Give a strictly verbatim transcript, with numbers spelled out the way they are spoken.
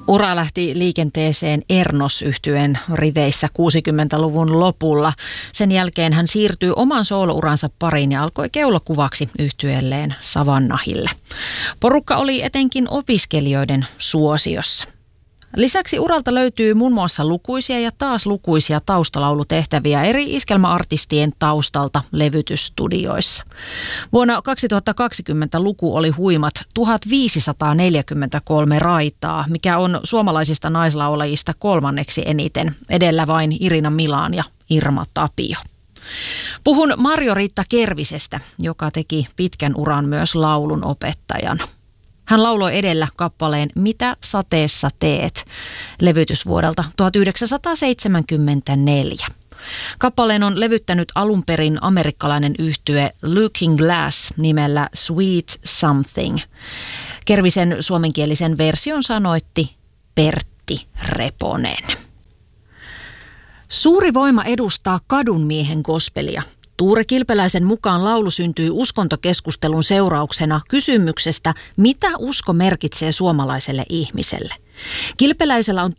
Ura lähti liikenteeseen Ernos-yhtyeen riveissä kuusikymmentäluvun lopulla. Sen jälkeen hän siirtyi oman soolouransa pariin ja alkoi keulakuvaksi yhtyeelleen Savannahille. Porukka oli etenkin opiskelijoiden suosiossa. Lisäksi uralta löytyy muun muassa lukuisia ja taas lukuisia taustalaulutehtäviä eri iskelmäartistien taustalta levytysstudioissa. Vuonna kaksituhattakaksikymmentä luku oli huimat tuhatviisisataaneljäkymmentäkolme raitaa, mikä on suomalaisista naislaulajista kolmanneksi eniten, edellä vain Irina Milan ja Irma Tapio. Puhun Marjo-Riitta Kervisestä, joka teki pitkän uran myös laulun opettajana. Hän lauloi edellä kappaleen Mitä sateessa teet levytysvuodelta tuhatyhdeksänsataaseitsemänkymmentäneljä. Kappaleen on levyttänyt alun perin amerikkalainen yhtye Looking Glass nimellä Sweet Something. Kervisen suomenkielisen version sanoitti Pertti Reponen. Suuri voima edustaa kadunmiehen gospelia. Tuure Kilpeläisen mukaan laulu syntyi uskontokeskustelun seurauksena kysymyksestä, mitä usko merkitsee suomalaiselle ihmiselle. Kilpeläisellä on